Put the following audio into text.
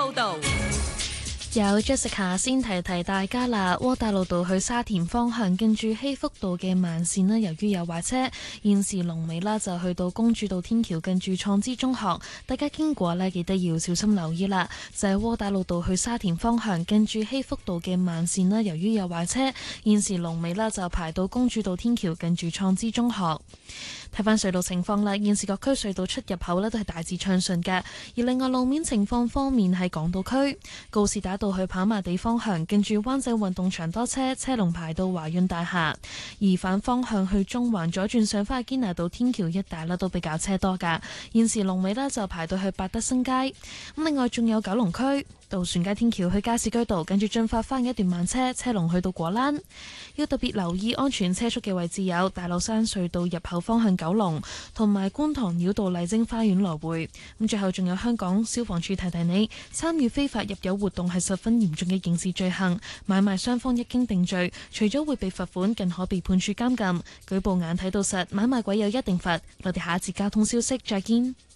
報導。 有 Jessica 先提大家啦，窩打老道去沙田方向近住禧福道嘅慢線呢，由於有壞車，現時龍尾啦就去到公主道天橋近住創知中學，大家經過呢，記得要小心留意啦。就係窩打老道去沙田方向近住禧福道嘅慢線呢，由於有壞車，現時龍尾啦就排到公主道天橋近住創知中學。睇返隧道情況啦，現時各區隧道出入口呢都係大致暢順嘅。而另外路面情況方面，喺港島區告士打道去跑馬地方向，近住灣仔運動場多車，車龍排到華潤大廈；而反方向去中環左轉上返去堅拿道天橋一帶啦，都比較車多㗎。現時龍尾呢就排到去百德新街。咁另外仲有九龍區渡船街天橋去加士居道，跟住進發翻一段慢車，車龍去到果欄。要特別留意安全車速嘅位置有大老山隧道入口方向九龍，同埋觀塘繞道麗晶花園來回。咁最後仲有香港消防處提你，參與非法入油活動係十分嚴重嘅刑事罪行，買賣雙方一經定罪，除咗會被罰款，更可被判處監禁。舉報眼睇到實，買賣鬼有一定罰。我哋下一節交通消息再見。